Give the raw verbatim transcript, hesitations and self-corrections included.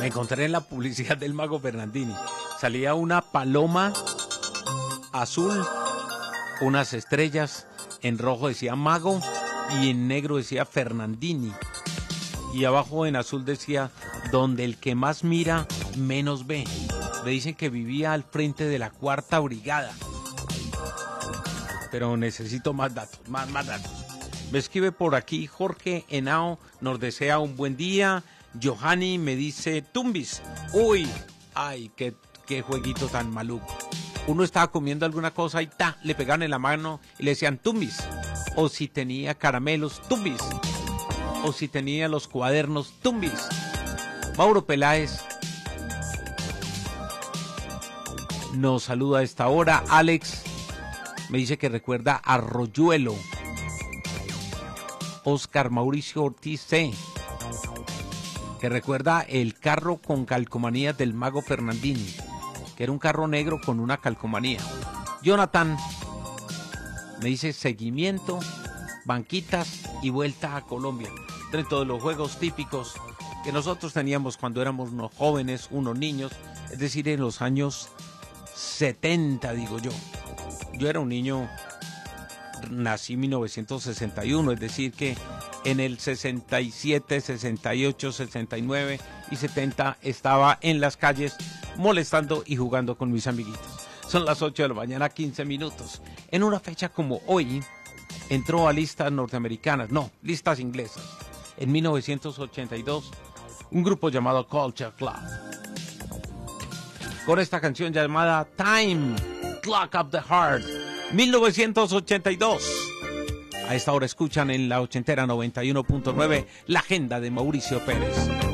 Me encontré en la publicidad del Mago Fernandini. Salía una paloma azul, unas estrellas, en rojo decía Mago y en negro decía Fernandini. Y abajo en azul decía, donde el que más mira, menos ve. Le dicen que vivía al frente de la cuarta brigada. Pero necesito más datos, más, más datos. Me escribe por aquí Jorge Henao, nos desea un buen día. Johanny me dice Tumbis. Uy, ay, qué, qué jueguito tan maluco. Uno estaba comiendo alguna cosa y ta, le pegaban en la mano y le decían Tumbis. O si tenía caramelos, Tumbis. O si tenía los cuadernos, Tumbis. Mauro Peláez nos saluda a esta hora. Alex me dice que recuerda a Arroyuelo. Oscar Mauricio Ortiz C, que recuerda el carro con calcomanías del Mago Fernandini, que era un carro negro con una calcomanía. Jonathan me dice seguimiento, banquitas y vuelta a Colombia. Dentro de los juegos típicos que nosotros teníamos cuando éramos unos jóvenes, unos niños, es decir, en los años setenta, digo yo. Yo era un niño, nací en mil novecientos sesenta y uno, es decir que en el sesenta y siete, sesenta y ocho, sesenta y nueve y setenta estaba en las calles molestando y jugando con mis amiguitos. Son las ocho de la mañana, quince minutos. En una fecha como hoy, entró a listas norteamericanas, no, listas inglesas. En mil novecientos ochenta y dos, un grupo llamado Culture Club, con esta canción llamada Time, Clock of the Heart, mil novecientos ochenta y dos. A esta hora escuchan en la ochentera noventa y uno punto nueve la agenda de Mauricio Pérez.